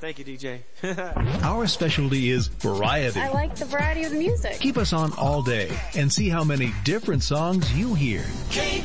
Thank you, DJ. Our specialty is variety. I like the variety of the music. Keep us on all day and see how many different songs you hear.